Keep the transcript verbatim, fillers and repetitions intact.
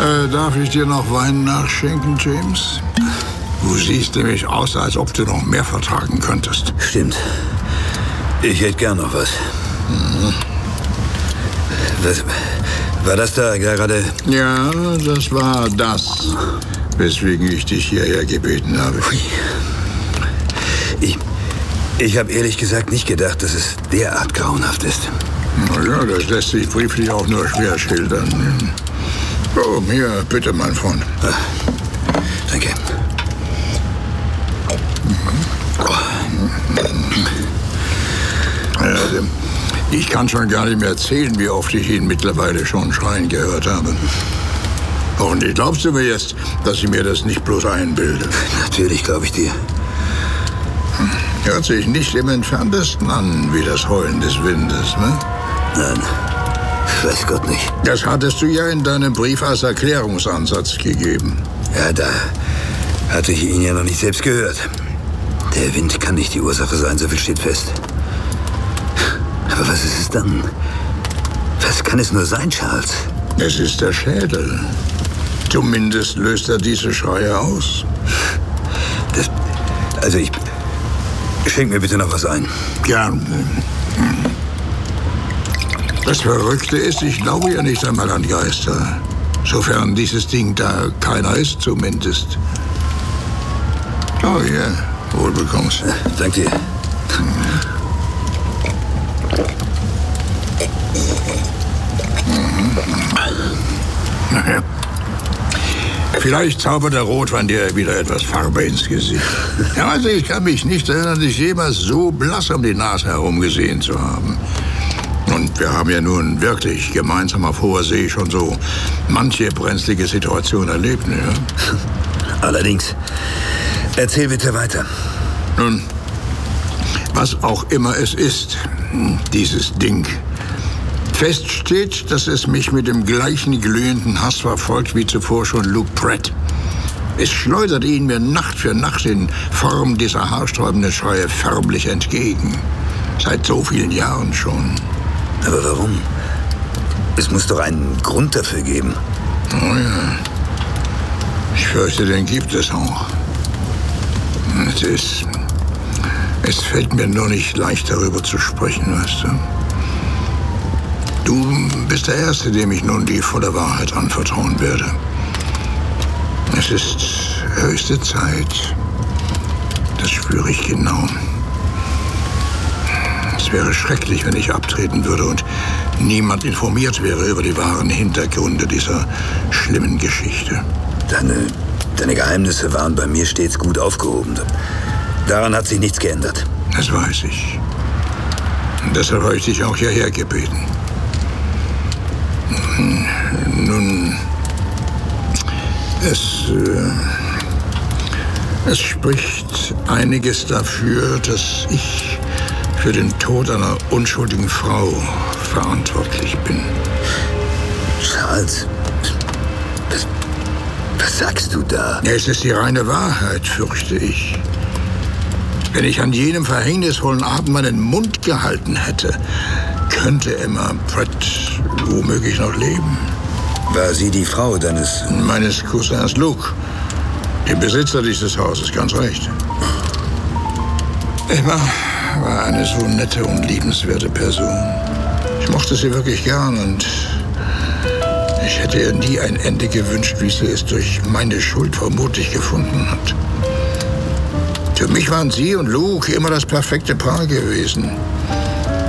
Äh, darf ich dir noch Wein nachschenken, James? Du siehst nämlich aus, als ob du noch mehr vertragen könntest. Stimmt. Ich hätte gern noch was. Mhm. Was war das da gerade? Ja, das war das, weswegen ich dich hierher gebeten habe. Ich, ich habe ehrlich gesagt nicht gedacht, dass es derart grauenhaft ist. Na ja, das lässt sich brieflich auch nur schwer schildern. Oh, hier, bitte, mein Freund. Ah, danke. Ja, ich kann schon gar nicht mehr erzählen, wie oft ich ihn mittlerweile schon schreien gehört habe. Und glaubst du mir jetzt, dass ich mir das nicht bloß einbilde? Natürlich glaube ich dir. Hört sich nicht im Entferntesten an wie das Heulen des Windes, ne? Nein, weiß Gott nicht. Das hattest du ja in deinem Brief als Erklärungsansatz gegeben. Ja, da hatte ich ihn ja noch nicht selbst gehört. Der Wind kann nicht die Ursache sein, so viel steht fest. Aber was ist es dann? Was kann es nur sein, Charles? Es ist der Schädel. Zumindest löst er diese Schreie aus. Das, also ich... Schenk mir bitte noch was ein. Gerne. Das Verrückte ist, ich glaube ja nicht einmal an Geister. Sofern dieses Ding da keiner ist, zumindest. Oh ja, yeah. Wohl bekommst. Ja, danke dir. Naja. Vielleicht zaubert der Rotwein dir wieder etwas Farbe ins Gesicht. Ja, also ich kann mich nicht erinnern, dich jemals so blass um die Nase herum gesehen zu haben. Und wir haben ja nun wirklich gemeinsam auf hoher See schon so manche brenzlige Situation erlebt, ne? Allerdings. Erzähl bitte weiter. Nun, was auch immer es ist, dieses Ding. Fest steht, dass es mich mit dem gleichen glühenden Hass verfolgt wie zuvor schon Luke Pratt. Es schleudert ihn mir Nacht für Nacht in Form dieser haarsträubenden Schreie förmlich entgegen. Seit so vielen Jahren schon. Aber warum? Es muss doch einen Grund dafür geben. Oh ja. Ich fürchte, den gibt es auch. Es ist... Es fällt mir nur nicht leicht, darüber zu sprechen, weißt du. Du bist der Erste, dem ich nun die volle Wahrheit anvertrauen werde. Es ist höchste Zeit. Das spüre ich genau. Es wäre schrecklich, wenn ich abtreten würde und niemand informiert wäre über die wahren Hintergründe dieser schlimmen Geschichte. Deine, deine Geheimnisse waren bei mir stets gut aufgehoben. Daran hat sich nichts geändert. Das weiß ich. Und deshalb habe ich dich auch hierher gebeten. Nun, es, äh, es spricht einiges dafür, dass ich für den Tod einer unschuldigen Frau verantwortlich bin. Charles, was, was sagst du da? Es ist die reine Wahrheit, fürchte ich. Wenn ich an jenem verhängnisvollen Abend meinen Mund gehalten hätte, könnte Emma Pratt womöglich noch leben. War sie die Frau deines... Meines Cousins Luke, dem Besitzer dieses Hauses, ganz recht. Emma war eine so nette und liebenswerte Person. Ich mochte sie wirklich gern und ich hätte ihr nie ein Ende gewünscht, wie sie es durch meine Schuld vermutlich gefunden hat. Für mich waren sie und Luke immer das perfekte Paar gewesen.